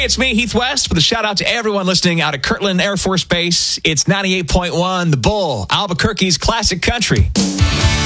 it's me, Heath West, with a shout out to everyone listening out at Kirtland Air Force Base. It's 98.1 The Bull, Albuquerque's classic country.